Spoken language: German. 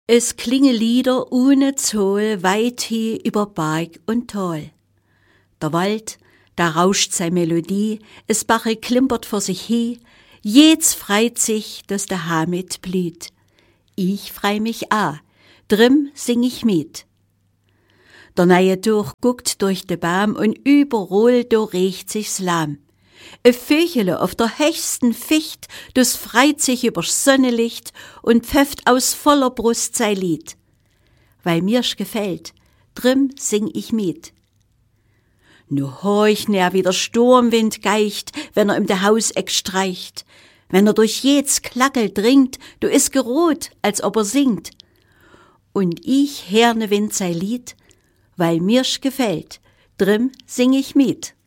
Es klingen Lieder ohne Zoll weit hin über Berg und Tal. Der Wald, da rauscht sei Melodie, es Bache klimpert vor sich hin, jeds freit sich, dass der Hamid blüht. Ich frei mich a, drum sing ich mit. Der neue Durch guckt durch de Baum und überall do riecht sich's lahm. E Vögele auf der höchsten Ficht, das freit sich übers Sonnenlicht und pfefft aus voller Brust sei Lied. Weil mir's gefällt, drum sing ich mit. Nu horch ner wie der Sturmwind geicht, wenn um de Hauseck streicht. Wenn durch jeds Klackel dringt, du is gerot, als ob singt. Und ich herne Wind sei Lied, weil mir's gefällt, drum sing ich mit.